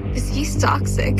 'Cause he's toxic.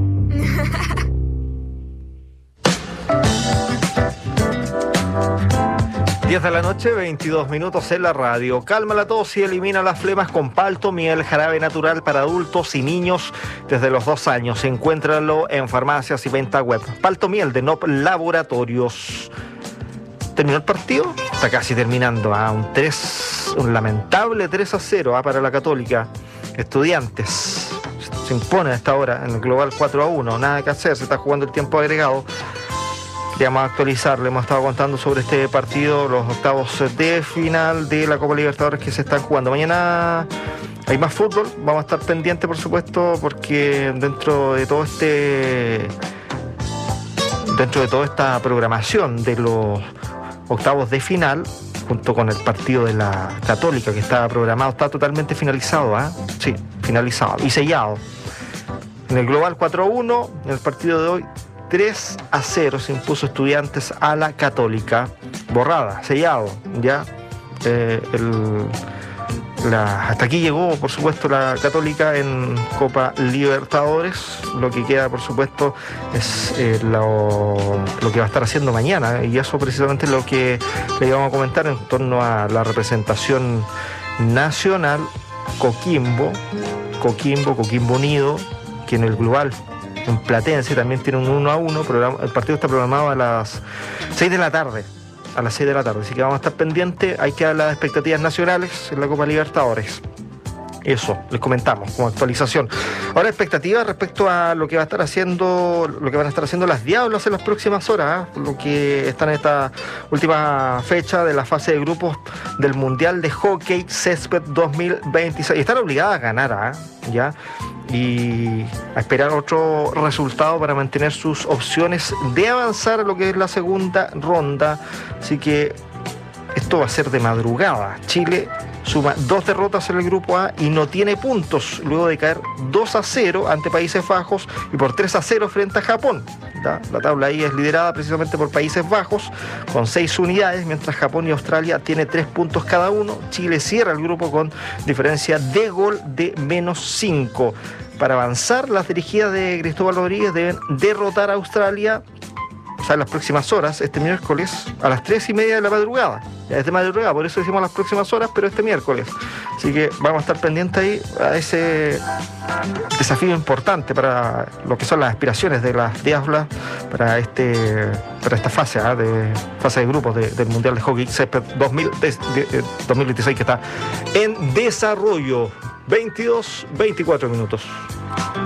10 de la noche, 22 minutos en la radio. Calma la tos y elimina las flemas con Paltomiel, jarabe natural para adultos y niños desde los 2 años. Encuéntralo en farmacias y venta web. Paltomiel de NOP Laboratorios. ¿Terminó el partido? Está casi terminando. Un lamentable 3-0 para la Católica. Estudiantes se impone a esta hora en el global 4-1. Nada que hacer, se está jugando el tiempo agregado. Queríamos actualizar, le hemos estado contando sobre este partido, los octavos de final de la Copa Libertadores que se están jugando. Mañana hay más fútbol, vamos a estar pendientes por supuesto, porque dentro de toda esta programación de los octavos de final, junto con el partido de la Católica que estaba programado, está totalmente finalizado, Sí, finalizado y sellado. En el global 4-1, en el partido de hoy, 3-0 se impuso Estudiantes a la Católica. Borrada, sellado, ya. Hasta aquí llegó, por supuesto, la Católica en Copa Libertadores. Lo que queda, por supuesto, es lo que va a estar haciendo mañana. Y eso precisamente es lo que le íbamos a comentar en torno a la representación nacional. Coquimbo Unido, que en el global en Platense también tiene un 1-1. El partido está programado a las 6 de la tarde. Así que vamos a estar pendientes. Hay que dar las expectativas nacionales en la Copa Libertadores. Eso, les comentamos como actualización. Ahora, expectativas respecto a lo que van a estar haciendo las Diablas en las próximas horas, lo que está en esta última fecha de la fase de grupos del Mundial de Hockey Césped 2026. Están obligadas a ganar, ¿ya? Y a esperar otro resultado para mantener sus opciones de avanzar a lo que es la segunda ronda. Así que esto va a ser de madrugada. Chile suma 2 derrotas en el grupo A y no tiene puntos luego de caer 2-0 ante Países Bajos y por 3-0 frente a Japón. La tabla ahí es liderada precisamente por Países Bajos con 6 unidades, mientras Japón y Australia tienen 3 puntos cada uno. Chile cierra el grupo con diferencia de gol de -5. Para avanzar, las dirigidas de Cristóbal Rodríguez deben derrotar a Australia, en las próximas horas, este miércoles a las 3:30 de la madrugada. Ya es de madrugada, por eso decimos las próximas horas, pero este miércoles. Así que vamos a estar pendientes ahí a ese desafío importante para lo que son las aspiraciones de las Diablas para esta fase de grupos del Mundial de Hockey Césped 2026 que está en desarrollo. 22-24 minutos.